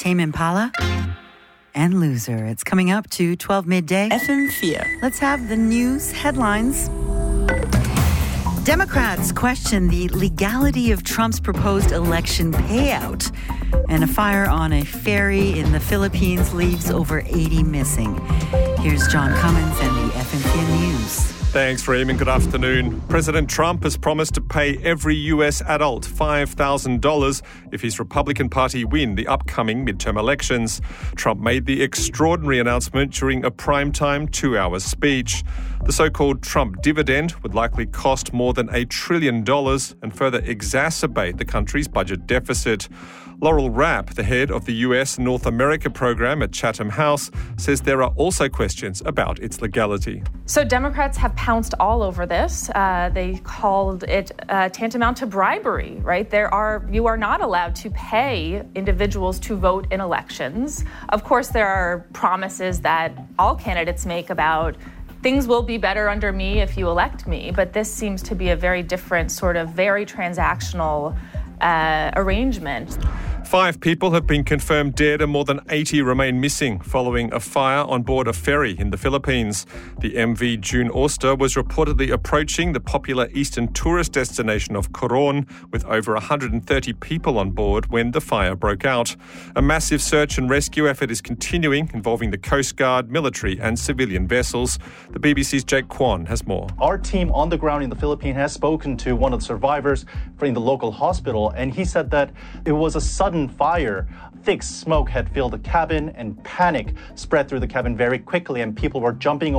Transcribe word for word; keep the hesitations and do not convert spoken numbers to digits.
Tame Impala and Loser. It's coming up to twelve midday. F M four. Let's have the news headlines. Democrats question the legality of Trump's proposed election payout. And a fire on a ferry in the Philippines leaves over eighty missing. Here's John Cummins and the F M four News. Thanks, Raymond. Good afternoon. President Trump has promised to pay every U S adult five thousand dollars if his Republican Party win the upcoming midterm elections. Trump made the extraordinary announcement during a primetime two-hour speech. The so-called Trump dividend would likely cost more than a trillion dollars and further exacerbate the country's budget deficit. Laurel Rapp, the head of the U S North America program at Chatham House, says there are also questions about its legality. So Democrats have pounced all over this. Uh, they called it uh, tantamount to bribery, right? There are you are not allowed to pay individuals to vote in elections. Of course, there are promises that all candidates make about things will be better under me if you elect me, but this seems to be a very different sort of very transactional uh, arrangement. Five people have been confirmed dead and more than eighty remain missing following a fire on board a ferry in the Philippines. The M V June Auster was reportedly approaching the popular eastern tourist destination of Coron with over one hundred thirty people on board when the fire broke out. A massive search and rescue effort is continuing, involving the Coast Guard, military and civilian vessels. The B B C's Jake Kwan has more. Our team on the ground in the Philippines has spoken to one of the survivors in the local hospital, and he said that it was a sudden fire. Thick smoke had filled the cabin and panic spread through the cabin very quickly, and people were jumping